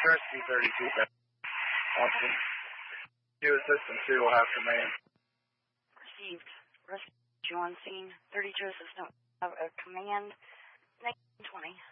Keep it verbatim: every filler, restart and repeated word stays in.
Rescue thirty-two. Awesome. Two assistant two will have command. Received. Rescue on scene. thirty-two assistant have a command. nineteen twenty.